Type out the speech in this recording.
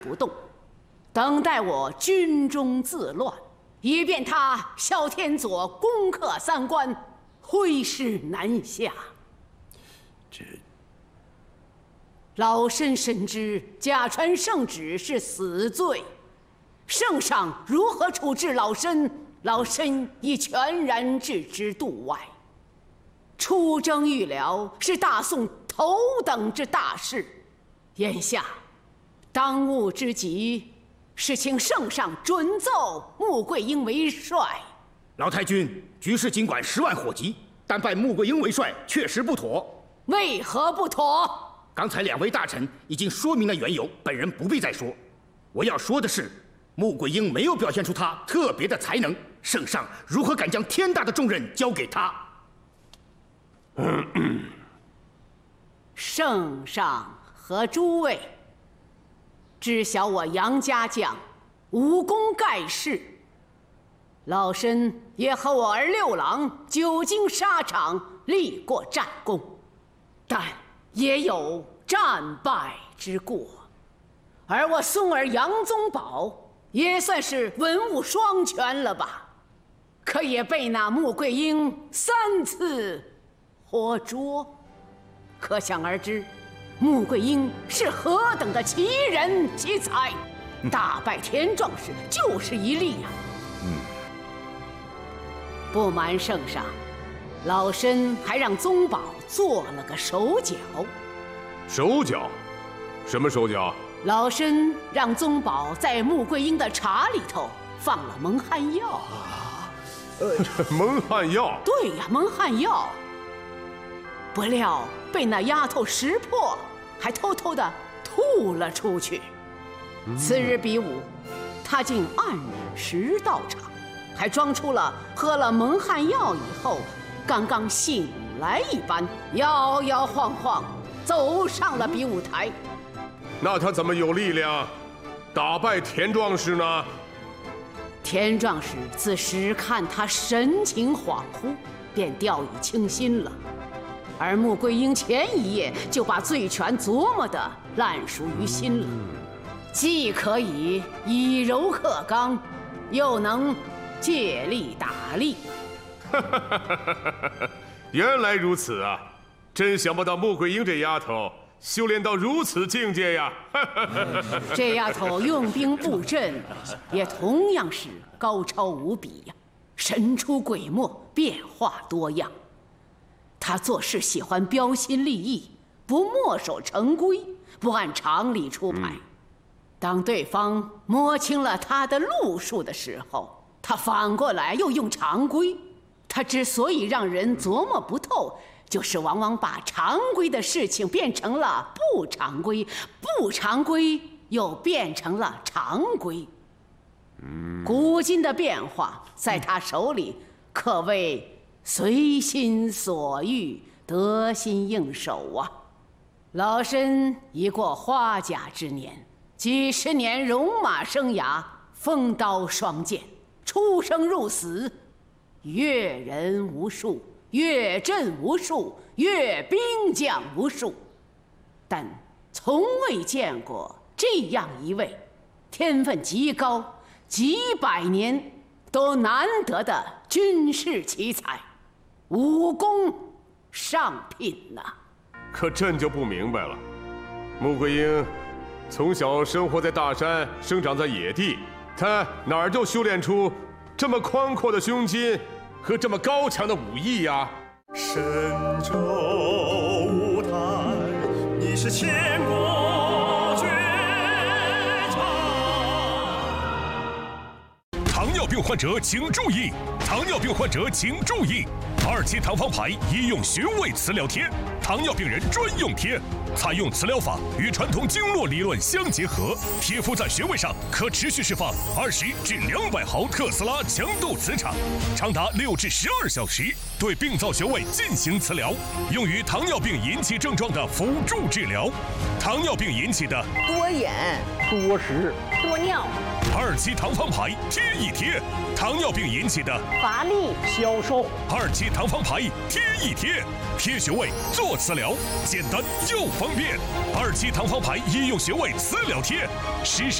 不动，等待我军中自乱，以便他萧天佐攻克三关，挥师南下。 这老身深知假传圣旨是死罪，圣上如何处置老身，老身已全然置之度外。出征预辽是大宋头等之大事，眼下当务之急是请圣上准奏穆桂英为帅。 老太君，局势尽管10万火急，但拜穆桂英为帅确实不妥。 为何不妥？ 刚才2位大臣已经说明了缘由，本人不必再说。我要说的是，穆桂英没有表现出她特别的才能，圣上如何敢将天大的重任交给她？ 圣上和诸位知晓我杨家将武功盖世，老身也和我儿六郎久经沙场，立过战功，但也有战败之过。而我孙儿杨宗保也算是文武双全了吧，可也被那穆桂英3次活捉。可想而知，穆桂英是何等的奇人奇才，大败田壮士就是一例呀。不瞒圣上，老身还让宗保做了个手脚。 手脚？什么手脚？ 老身让宗保在穆桂英的茶里头放了蒙汗药。 蒙汗药？ 对呀，蒙汗药。不料被那丫头识破，还偷偷的吐了出去。次日比武，他竟按时到场，还装出了喝了蒙汗药以后刚刚醒来一般，摇摇晃晃走上了比武台。 那他怎么有力量打败田壮士呢？ 田壮士自时看他神情恍惚，便掉以轻心了。而穆桂英前一夜就把醉拳琢磨得烂熟于心了，既可以以柔克刚，又能借力打力。 原来如此啊！真想不到穆桂英这丫头修炼到如此境界呀！ 这丫头用兵布阵也同样是高超无比呀，神出鬼没，变化多样。她做事喜欢标新立异，不墨守成规，不按常理出牌。当对方摸清了她的路数的时候，她反过来又用常规。她之所以让人琢磨不透，就是往往把常规的事情变成了不常规，不常规又变成了常规。古今的变化在他手里可谓随心所欲，得心应手啊！老身已过花甲之年，几十年戎马生涯，锋刀双剑，出生入死，阅人无数，阅阵无数，阅兵将无数，但从未见过这样一位天分极高、几百年都难得的军事奇才，武功上品呐！ 可朕就不明白了，穆桂英从小生活在大山，生长在野地，她哪儿就修炼出这么宽阔的胸襟和这么高强的武艺呀？ 神州舞台，你是千国绝唱。 糖尿病患者请注意！糖尿病患者请注意！2期糖方牌医用穴位磁疗贴，糖尿病人专用贴，采用磁疗法与传统经络理论相结合，贴敷在穴位上可持续释放20至200毫特斯拉强度磁场，长达6至12小时，对病灶穴位进行磁疗，用于糖尿病引起症状的辅助治疗。糖尿病引起的多眼、 多食、 多尿、 2期糖方牌贴一贴，糖尿病引起的乏力、 消瘦。 2期糖方牌贴一贴，贴穴位做磁疗，简单又方便。2期糖方牌医用穴位磁疗贴，实时